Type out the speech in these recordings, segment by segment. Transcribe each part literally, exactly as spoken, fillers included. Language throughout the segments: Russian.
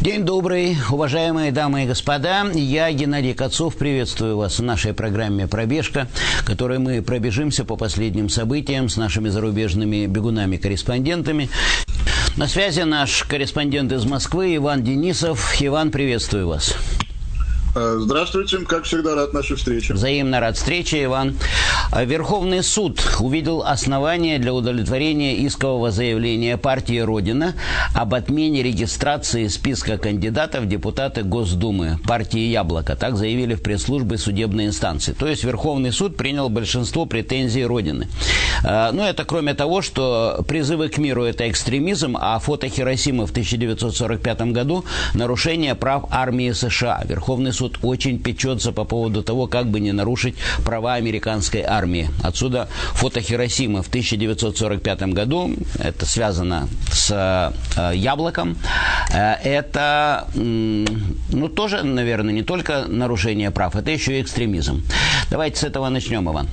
День добрый, уважаемые дамы и господа. Я, Геннадий Кацов, приветствую вас в нашей программе «Пробежка», в которой мы пробежимся по последним событиям с нашими зарубежными бегунами-корреспондентами. На связи наш корреспондент из Москвы Иван Денисов. Иван, приветствую вас. Здравствуйте, как всегда, рад нашей встрече. Взаимно рад встрече, Иван. Верховный суд увидел основания для удовлетворения искового заявления партии «Родина» об отмене регистрации списка кандидатов в депутаты Госдумы партии «Яблоко». Так заявили в пресс-службе судебной инстанции. То есть Верховный суд принял большинство претензий «Родины». Ну, это кроме того, что призывы к миру – это экстремизм, а фото Хиросимы в тысяча девятьсот сорок пятом году – нарушение прав армии США. Верховный суд Суд очень печется по поводу того, как бы не нарушить права американской армии. Отсюда фото Хиросимы в тысяча девятьсот сорок пятом году, это связано с э, яблоком, э, это, э, ну, тоже, наверное, не только нарушение прав, это еще и экстремизм. Давайте с этого начнем, Иван.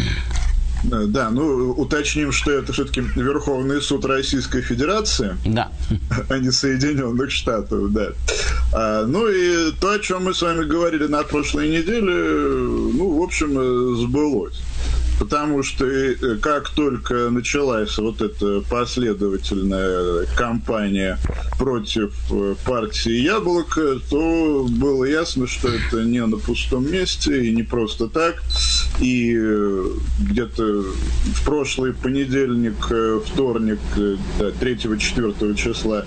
Да, ну, уточним, что это все-таки Верховный суд Российской Федерации, да, а не Соединенных Штатов, да. А, ну и то, о чем мы с вами говорили на прошлой неделе, ну, в общем, сбылось. Потому что как только началась вот эта последовательная кампания против партии «Яблоко», то было ясно, что это не на пустом месте и не просто так. И где-то в прошлый понедельник, вторник, третьего-четвёртого числа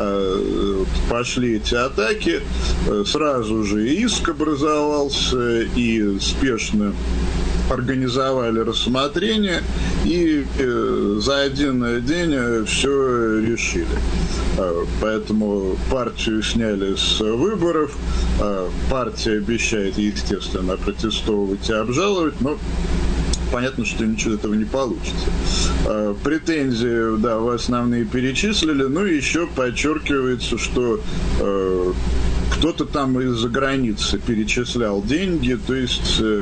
пошли эти атаки. Сразу же иск образовался, и спешно организовали рассмотрение, и э, за один день все решили. Э, поэтому партию сняли с выборов. Э, партия обещает, естественно, протестовывать и обжаловать, но понятно, что ничего этого не получится. Э, претензии, да, в основные перечислили, но еще подчеркивается, что э, кто-то там из-за границы перечислял деньги, то есть э,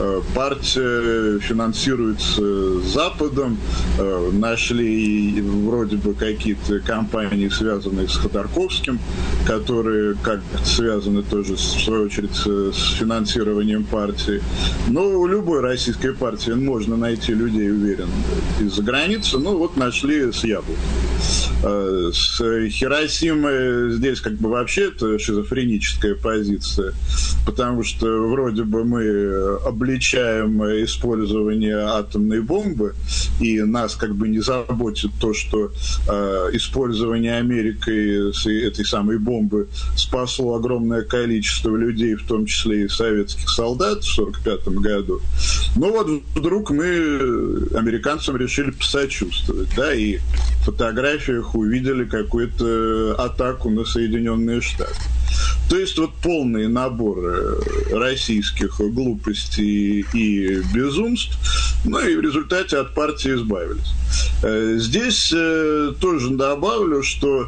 партия финансируется Западом, э, нашли вроде бы какие-то компании, связанные с Ходорковским, которые как-то связаны тоже, в свою очередь, с финансированием партии. Но у любой российской партии можно найти людей, уверен, из-за границы, ну вот нашли с Яблоком. Э, с Хиросимой здесь как бы вообще это шизофреническая позиция, потому что вроде бы мы обличаем использование атомной бомбы, и нас как бы не заботит то, что э, использование Америкой этой самой бомбы спасло огромное количество людей, в том числе и советских солдат в сорок пятом году. Но вот вдруг мы американцам решили посочувствовать, да, и в фотографиях увидели какую-то атаку на Соединенные Штаты. То есть вот полный набор российских глупостей и безумств, ну и в результате от партии избавились. Здесь тоже добавлю, что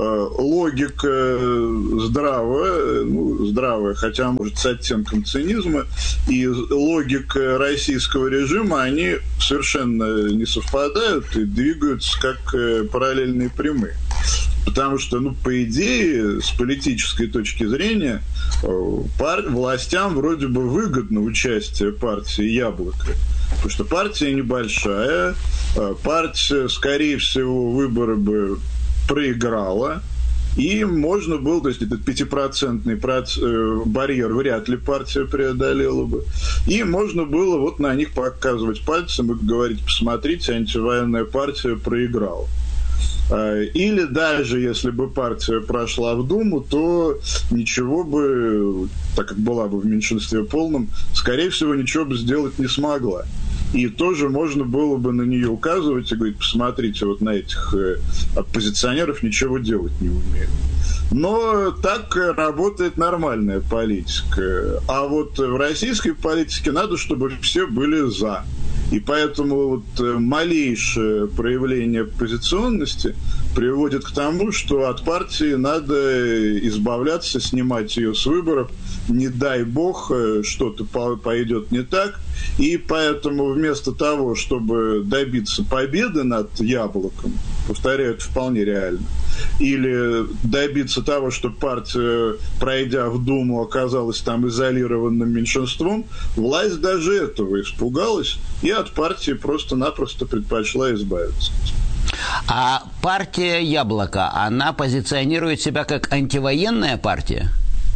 логика здравая, ну, здравая, хотя, может, с оттенком цинизма, и логика российского режима, они совершенно не совпадают и двигаются как параллельные прямые. Потому что, ну, по идее, с политической точки зрения, пар- властям вроде бы выгодно участие партии «Яблоко». Потому что партия небольшая, партия, скорее всего, выборы бы проиграла, и можно было, то есть этот пятипроцентный барьер вряд ли партия преодолела бы, и можно было вот на них показывать пальцем и говорить: посмотрите, антивоенная партия проиграла. Или даже если бы партия прошла в Думу, то ничего бы, так как была бы в меньшинстве полном, скорее всего, ничего бы сделать не смогла. И тоже можно было бы на нее указывать и говорить: посмотрите, вот на этих оппозиционеров ничего делать не умеют. Но так работает нормальная политика. А вот в российской политике надо, чтобы все были «за». И поэтому вот малейшее проявление оппозиционности приводит к тому, что от партии надо избавляться, снимать ее с выборов. Не дай бог, что-то пойдет не так. И поэтому вместо того, чтобы добиться победы над «Яблоком», Повторяю, это вполне реально. Или добиться того, что партия, пройдя в Думу, оказалась там изолированным меньшинством. Власть даже этого испугалась и от партии просто-напросто предпочла избавиться. А партия «Яблоко», она позиционирует себя как антивоенная партия?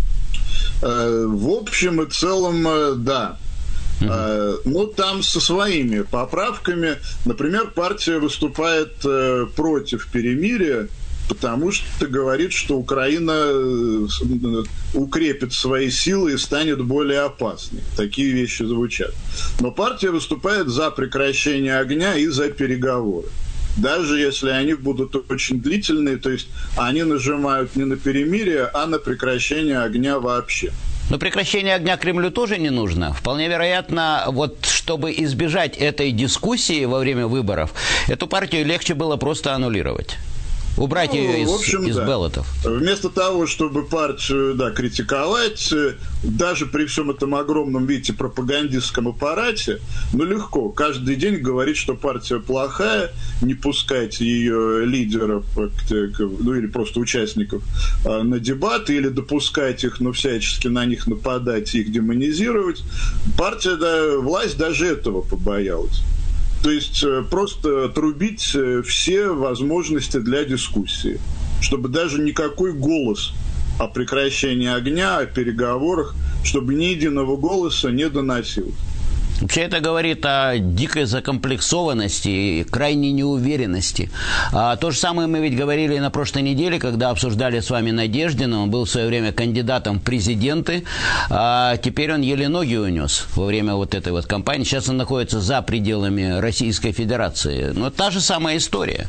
В общем и целом, да. Uh-huh. Ну, там со своими поправками. Например, партия выступает против перемирия, потому что говорит, что Украина укрепит свои силы и станет более опасной. Такие вещи звучат. Но партия выступает за прекращение огня и за переговоры. Даже если они будут очень длительные, то есть они нажимают не на перемирие, а на прекращение огня вообще. Но прекращение огня Кремлю тоже не нужно. Вполне вероятно, вот чтобы избежать этой дискуссии во время выборов, эту партию легче было просто аннулировать. Убрать ну, ее из, в общем, из да. баллотов. Вместо того, чтобы партию да, критиковать, даже при всем этом огромном, видите, пропагандистском аппарате, ну, легко. Каждый день говорить, что партия плохая, не пускать ее лидеров, ну, или просто участников на дебаты, или допускать их, но всячески на них нападать и их демонизировать. Партия, да, власть даже этого побоялась. То есть просто трубить все возможности для дискуссии, чтобы даже никакой голос о прекращении огня, о переговорах, чтобы ни единого голоса не доносил. Вообще это говорит о дикой закомплексованности и крайней неуверенности. А то же самое мы ведь говорили на прошлой неделе, когда обсуждали с вами Надеждина. Он был в свое время кандидатом в президенты, а теперь он еле ноги унес во время вот этой вот кампании. Сейчас он находится за пределами Российской Федерации. Но та же самая история.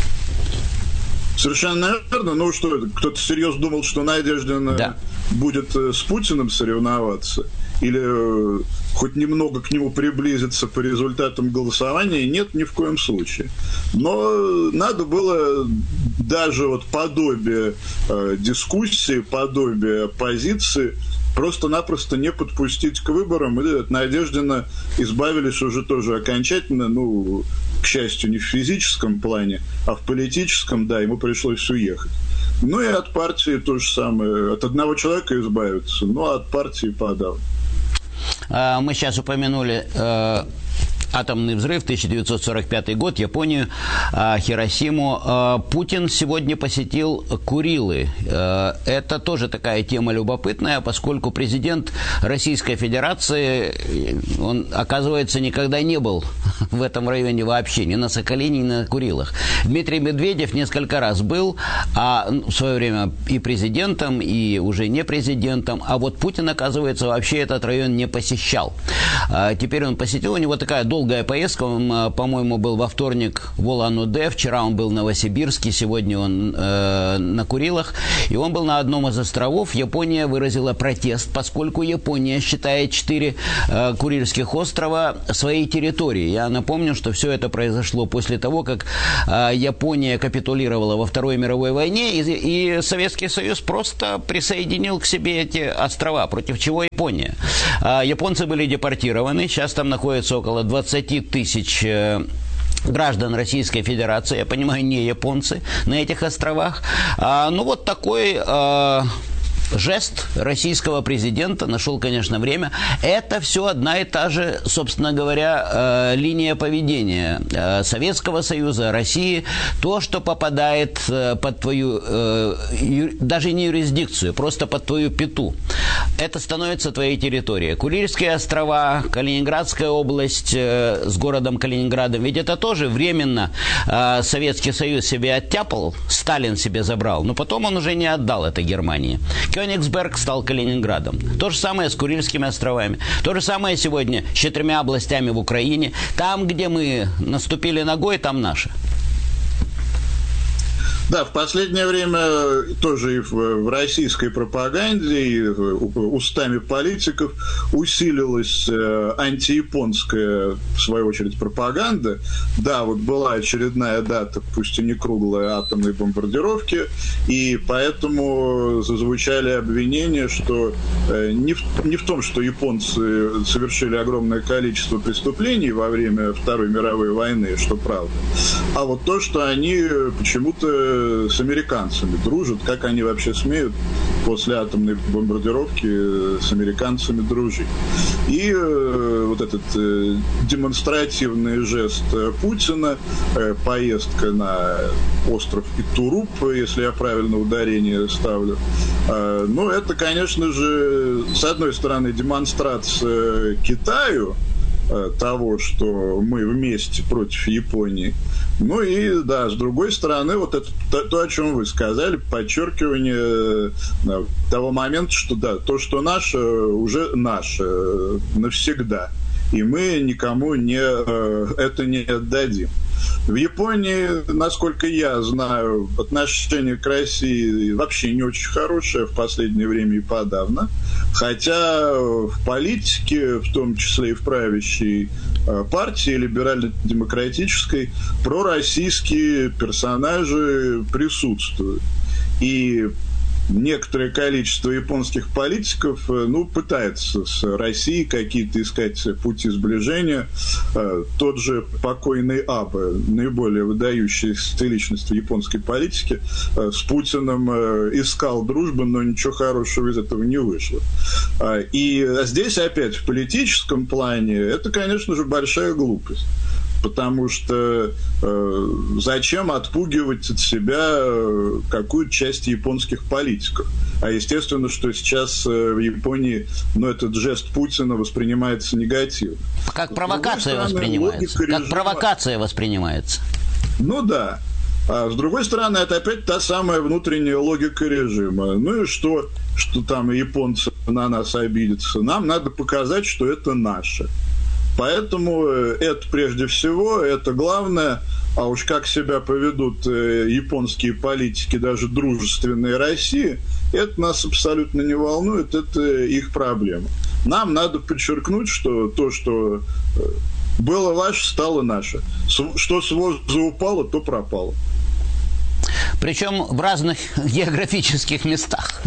Совершенно верно. Ну что, кто-то серьезно думал, что Надеждин да. будет с Путиным соревноваться? Или хоть немного к нему приблизиться по результатам голосования? Нет, ни в коем случае. Но надо было даже вот подобие э, дискуссии, подобие позиции просто-напросто не подпустить к выборам. И от Надеждина избавились уже тоже окончательно, ну, к счастью, не в физическом плане, а в политическом, да, ему пришлось уехать. Ну и от партии то же самое. От одного человека избавиться, но от партии подавно. Мы сейчас упомянули э, атомный взрыв, тысяча девятьсот сорок пятый год, Японию, э, Хиросиму. Э, Путин сегодня посетил Курилы. Э, это тоже такая тема любопытная, поскольку президент Российской Федерации, он, оказывается, никогда не был в этом районе вообще, ни на Сахалине, ни на Курилах. Дмитрий Медведев несколько раз был, а в свое время и президентом, и уже не президентом, а вот Путин, оказывается, вообще этот район не посещал. А теперь он посетил, у него такая долгая поездка, он, по-моему, был во вторник в Улан-Удэ, вчера он был в Новосибирске, сегодня он э, на Курилах, и он был на одном из островов. Япония выразила протест, поскольку Япония считает четыре э, Курильских острова своей территорией. Я напомню, что все это произошло после того, как э, Япония капитулировала во Второй мировой войне, и, и Советский Союз просто присоединил к себе эти острова, против чего Япония. Э, японцы были депортированы, сейчас там находится около двадцать тысяч э, граждан Российской Федерации, я понимаю, не японцы, на этих островах. А, ну, вот такой э, жест российского президента нашел, конечно, время. Это все одна и та же, собственно говоря, э, линия поведения э, Советского Союза, России. То, что попадает э, под твою, э, ю, даже не юрисдикцию, просто под твою пяту, это становится твоей территорией. Курильские острова, Калининградская область э, с городом Калининградом, ведь это тоже временно э, Советский Союз себе оттяпал, Сталин себе забрал, но потом он уже не отдал это Германии. Кёнигсберг стал Калининградом. То же самое с Курильскими островами. То же самое сегодня с четырьмя областями в Украине. Там, где мы наступили ногой, там наше. Да, в последнее время тоже и в, в российской пропаганде, и устами политиков усилилась антияпонская, в свою очередь, пропаганда. Да, вот была очередная дата, пусть и не круглая, атомной бомбардировки, и поэтому зазвучали обвинения, что не в, не в том, что японцы совершили огромное количество преступлений во время Второй мировой войны, что правда, а вот то, что они почему-то с американцами дружат, как они вообще смеют после атомной бомбардировки с американцами дружить. И э, вот этот э, демонстративный жест Путина, э, поездка на остров Итуруп, если я правильно ударение ставлю, э, ну, это, конечно же, с одной стороны, демонстрация Китаю э, того, что мы вместе против Японии. Ну и, да, с другой стороны, вот это то, то, о чем вы сказали, подчеркивание да, того момента, что, да, то, что наше, уже наше навсегда. И мы никому не, это не отдадим. В Японии, насколько я знаю, отношение к России вообще не очень хорошее в последнее время и подавно. Хотя в политике, в том числе и в правящей партии либерально-демократической, пророссийские персонажи присутствуют. И некоторое количество японских политиков, ну, пытается с Россией какие-то искать пути сближения. Тот же покойный Абе, наиболее выдающаяся личность в японской политике, с Путиным искал дружбы, но ничего хорошего из этого не вышло. И здесь опять в политическом плане это, конечно же, большая глупость. Потому что э, зачем отпугивать от себя э, какую-то часть японских политиков? А естественно, что сейчас э, в Японии, ну, этот жест Путина воспринимается негативно. Как провокация стороны, воспринимается. Как режима... провокация воспринимается. Ну да. А с другой стороны, это опять та самая внутренняя логика режима. Ну и что, что там японцы на нас обидятся? Нам надо показать, что это наше. Поэтому это прежде всего, это главное, а уж как себя поведут японские политики, даже дружественные России, это нас абсолютно не волнует, это их проблема. Нам надо подчеркнуть, что то, что было ваше, стало наше. Что с воздуха упало, то пропало. Причем в разных географических местах.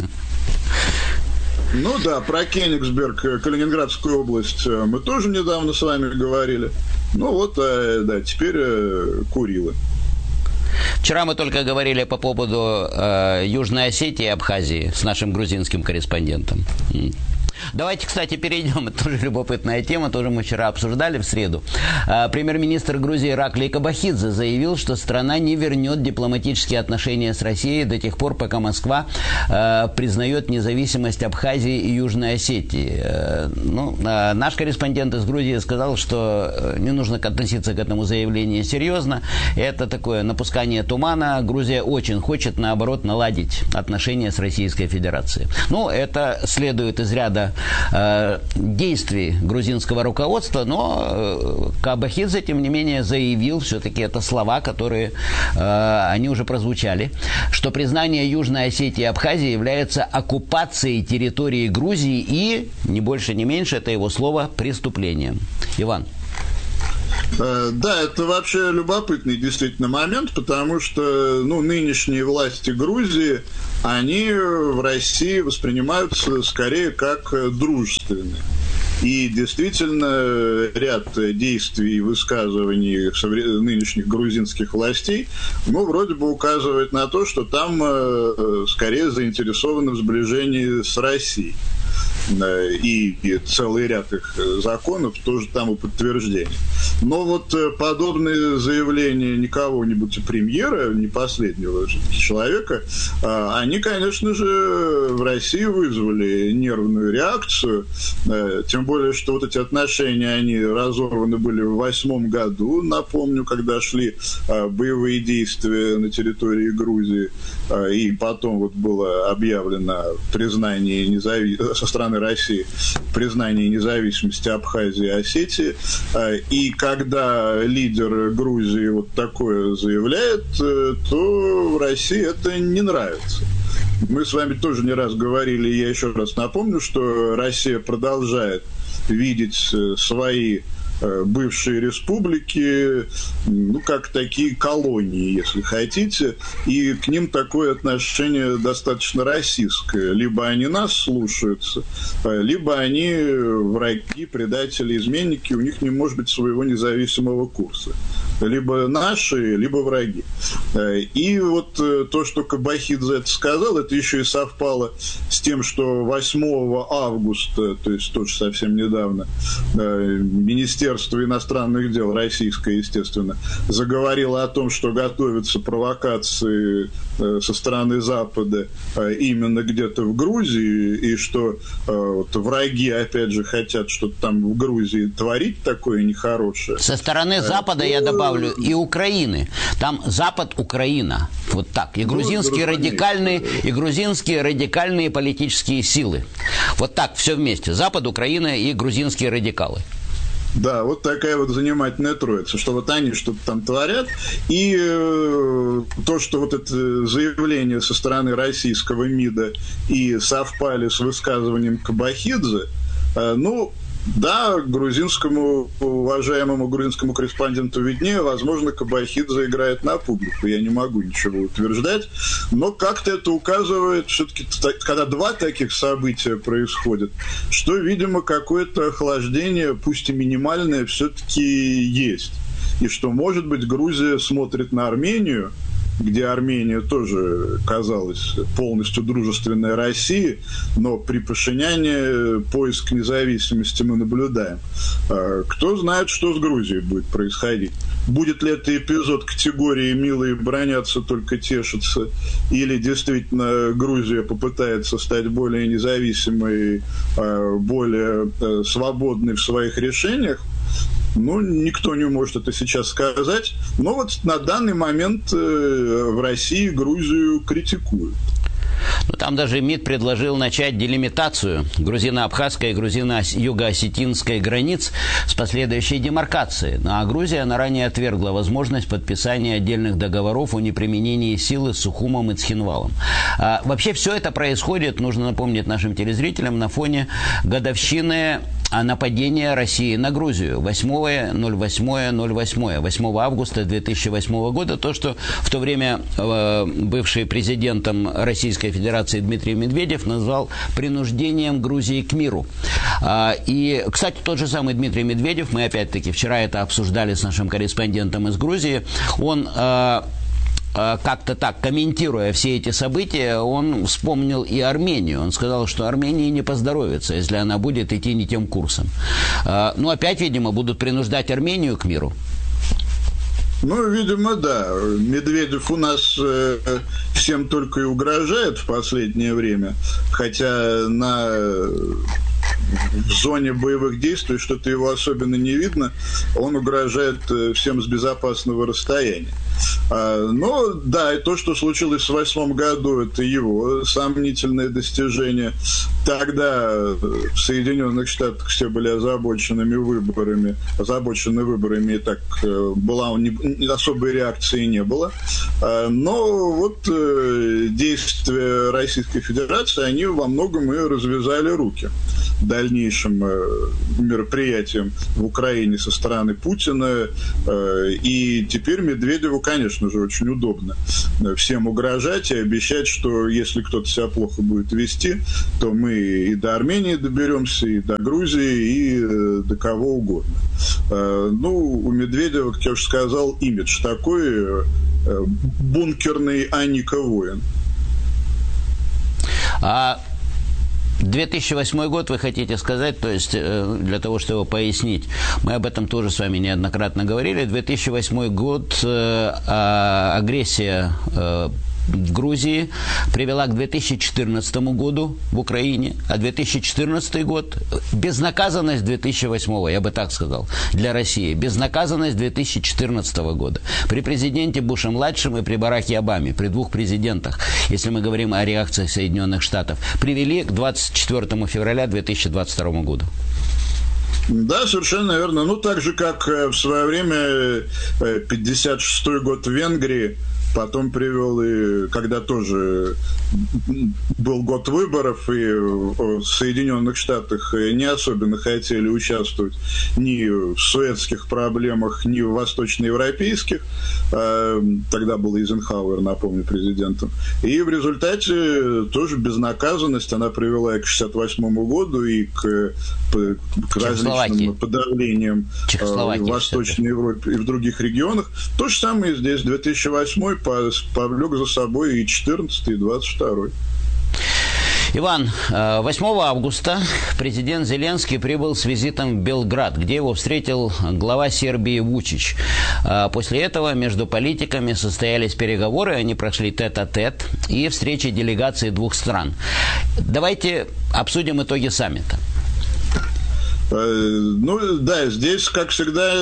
Ну да, про Кенигсберг, Калининградскую область мы тоже недавно с вами говорили. Ну вот, да, теперь Курилы. Вчера мы только говорили по поводу э, Южной Осетии и Абхазии с нашим грузинским корреспондентом. Давайте, кстати, перейдем. Это тоже любопытная тема, тоже мы вчера обсуждали в среду. Премьер-министр Грузии Ираклий Кобахидзе заявил, что страна не вернет дипломатические отношения с Россией до тех пор, пока Москва признает независимость Абхазии и Южной Осетии. Ну, наш корреспондент из Грузии сказал, что не нужно относиться к этому заявлению серьезно. Это такое напускание тумана. Грузия очень хочет, наоборот, наладить отношения с Российской Федерацией. Ну, это следует из ряда действий грузинского руководства, но Кобахидзе, тем не менее, заявил, все-таки это слова, которые э, они уже прозвучали, что признание Южной Осетии и Абхазии является оккупацией территории Грузии и, ни больше, ни меньше, это его слово, преступлением. Иван. Да, это вообще любопытный действительно момент, потому что ну, нынешние власти Грузии, они в России воспринимаются скорее как дружественные. И действительно ряд действий и высказываний нынешних грузинских властей, ну, вроде бы указывает на то, что там скорее заинтересованы в сближении с Россией. И, и целый ряд их законов тоже тому подтверждение. Но вот подобные заявления не кого-нибудь, а премьера, не последнего человека, они, конечно же, в России вызвали нервную реакцию, тем более, что вот эти отношения, они разорваны были в восьмом году, напомню, когда шли боевые действия на территории Грузии, и потом вот было объявлено признание независимости со стороны России признание независимости Абхазии и Осетии. И, когда лидер Грузии вот такое заявляет, то России это не нравится. Мы с вами тоже не раз говорили, я еще раз напомню, что Россия продолжает видеть свои бывшие республики, ну, как такие колонии, если хотите, и к ним такое отношение достаточно российское. Либо они нас слушаются, либо они враги, предатели, изменники, у них не может быть своего независимого курса. Либо наши, либо враги. И вот то, что Кабахидзе это сказал, это еще и совпало с тем, что восьмого августа, то есть тоже совсем недавно, Министерство иностранных дел, российское, естественно, заговорило о том, что готовятся провокации со стороны Запада именно где-то в Грузии, и что вот, враги, опять же, хотят что-то там в Грузии творить такое нехорошее. Со стороны Запада, я добавлю, и Украины. Там Запад, Украина. Вот так. И грузинские ну, радикальные, и грузинские радикальные политические силы. Вот так все вместе. Запад, Украина и грузинские радикалы. Да, вот такая вот занимательная троица, что вот они что-то там творят, и э, то, что вот это заявление со стороны российского МИДа и совпали с высказыванием Кабахидзе, э, ну, да, грузинскому, уважаемому грузинскому корреспонденту виднее, возможно, Кабахидзе играет на публику, я не могу ничего утверждать, но как-то это указывает, все-таки, когда два таких события происходят, что, видимо, какое-то охлаждение, пусть и минимальное, все-таки есть, и что, может быть, Грузия смотрит на Армению, где Армения тоже казалась полностью дружественной России, но при Пашиняне поиск независимости мы наблюдаем. Кто знает, что с Грузией будет происходить. Будет ли это эпизод категории «милые бронятся, только тешатся», или действительно Грузия попытается стать более независимой, более свободной в своих решениях? Ну, никто не может это сейчас сказать. Но вот на данный момент в России Грузию критикуют. Ну, там даже МИД предложил начать делимитацию грузино-абхазской и грузино-юго-осетинской границ с последующей демаркацией. Ну, а Грузия, она ранее отвергла возможность подписания отдельных договоров о неприменении силы с Сухумом и Цхинвалом. А, вообще все это происходит, нужно напомнить нашим телезрителям, на фоне годовщины нападения России на Грузию восьмого августа две тысячи восьмого года. То, что в то время э, бывший президентом Российской Федерации Дмитрий Медведев назвал принуждением Грузии к миру. А, и, кстати, тот же самый Дмитрий Медведев, мы опять-таки вчера это обсуждали с нашим корреспондентом из Грузии, он... Э, как-то так, комментируя все эти события, он вспомнил и Армению. Он сказал, что Армении не поздоровится, если она будет идти не тем курсом. Ну, опять, видимо, будут принуждать Армению к миру. Ну, видимо, да. Медведев у нас э, всем только и угрожает в последнее время. Хотя на... в зоне боевых действий что-то его особенно не видно. Он угрожает всем с безопасного расстояния. Но, да, и то, что случилось в восьмом году, это его сомнительное достижение. Тогда в Соединенных Штатах все были озабоченными выборами, озабочены выборами, и так была особой реакции не было. Но вот действия Российской Федерации, они во многом и развязали руки дальнейшим мероприятиям в Украине со стороны Путина. И теперь Медведеву, конечно же, очень удобно всем угрожать и обещать, что если кто-то себя плохо будет вести, то мы и до Армении доберемся, и до Грузии, и до кого угодно. Ну, у Медведева, как я уже сказал, имидж такой: бункерный Аника воин. А две тысячи восьмой год, вы хотите сказать, то есть для того, чтобы его пояснить, мы об этом тоже с вами неоднократно говорили. две тысячи восьмой год, э, э, агрессия э, в Грузии привела к две тысячи четырнадцатому году в Украине, а две тысячи четырнадцатый год, безнаказанность две тысячи восьмого, я бы так сказал, для России, безнаказанность две тысячи четырнадцатого года. При президенте Буше-младшем и при Бараке Обаме, при двух президентах, если мы говорим о реакции Соединенных Штатов, привели к двадцать четвёртому февраля две тысячи двадцать второму году. Да, совершенно верно. Ну, так же, как в свое время пятьдесят шестой год в Венгрии, потом привел и, когда тоже был год выборов, и в Соединенных Штатах не особенно хотели участвовать ни в суэцких проблемах, ни в восточноевропейских. Тогда был Эйзенхауэр, напомню, президентом. И в результате тоже безнаказанность, она привела и к шестьдесят восьмому году, и к, к различным подавлениям в Восточной Европе и в других регионах. То же самое и здесь. две тысячи восьмой повлек за собой и четырнадцатый, и двадцать второй. Иван, восьмого августа президент Зеленский прибыл с визитом в Белград, где его встретил глава Сербии Вучич. После этого между политиками состоялись переговоры, они прошли тет-а-тет и встречи делегаций двух стран. Давайте обсудим итоги саммита. Ну, да, здесь, как всегда,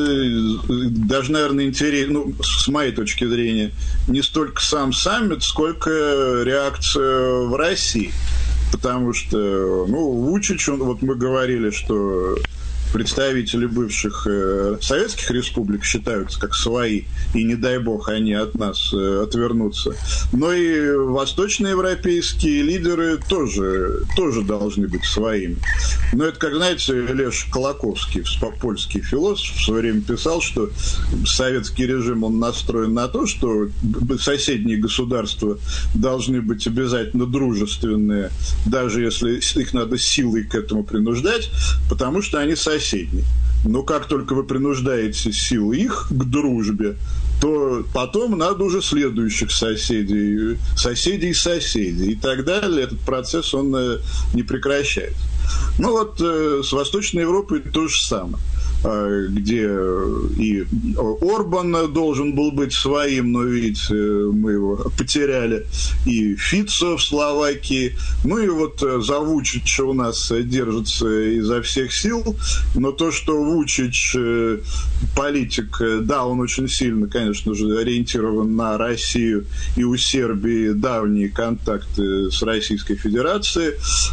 даже, наверное, интерес, ну, с моей точки зрения, не столько сам саммит, сколько реакция в России. Потому что, ну, Вучич, он, вот мы говорили, что представители бывших э, советских республик считаются как свои, и не дай бог они от нас э, отвернутся. Но и восточноевропейские лидеры тоже, тоже должны быть своими. Но это, как знаете, Леш Колоковский, польский философ, в свое время писал, что советский режим, он настроен на то, что соседние государства должны быть обязательно дружественные, даже если их надо силой к этому принуждать, потому что они соседи. Но как только вы принуждаете силу их к дружбе, то потом надо уже следующих соседей, соседей соседей и так далее. Этот процесс, он не прекращается. Ну вот с Восточной Европой то же самое, где и Орбан должен был быть своим, но, видите, мы его потеряли, и Фицо в Словакии, ну и вот за Вучича у нас держится изо всех сил, но то, что Вучич политик, да, он очень сильно, конечно же, ориентирован на Россию, и у Сербии давние контакты с Российской Федерацией,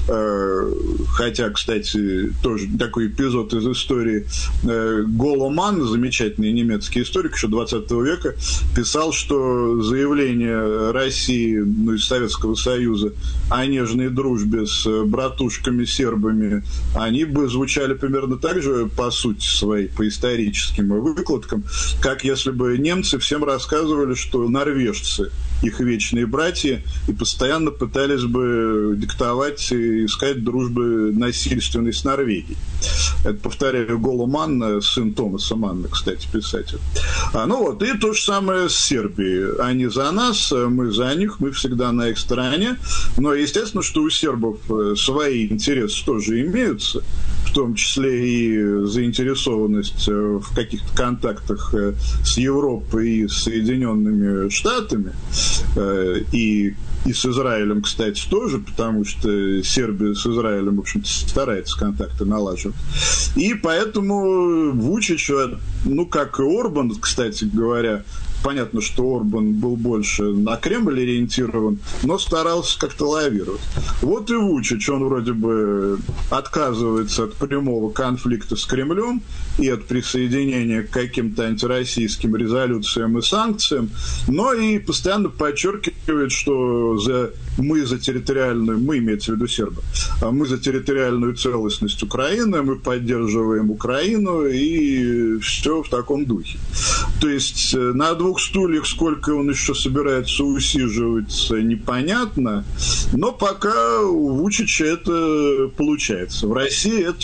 хотя, кстати, тоже такой эпизод из истории. Голо Манн, замечательный немецкий историк еще двадцатого века, писал, что заявление России, ну, из Советского Союза о нежной дружбе с братушками-сербами, они бы звучали примерно так же, по сути своей, по историческим выкладкам, как если бы немцы всем рассказывали, что норвежцы их вечные братья, и постоянно пытались бы диктовать и искать дружбы насильственной с Норвегией. Это, повторяю, Голо Манн, сын Томаса Манна, кстати, писатель. А, ну вот, и то же самое с Сербией. Они за нас, мы за них, мы всегда на их стороне. Но, естественно, что у сербов свои интересы тоже имеются, в том числе и заинтересованность в каких-то контактах с Европой и с Соединенными Штатами, и, и с Израилем, кстати, тоже, потому что Сербия с Израилем, в общем-то, старается контакты налаживать. И поэтому Вучич, ну, как и Орбан, кстати говоря, понятно, что Орбан был больше на Кремль ориентирован, но старался как-то лавировать. Вот и Вучич, он вроде бы отказывается от прямого конфликта с Кремлем и от присоединения к каким-то антироссийским резолюциям и санкциям, но и постоянно подчеркивает, что за, мы за территориальную, мы, имеется в виду сербы, мы за территориальную целостность Украины, мы поддерживаем Украину, и все в таком духе. То есть на двух стульях сколько он еще собирается усиживаться, непонятно, но пока у Вучича это получается. В России это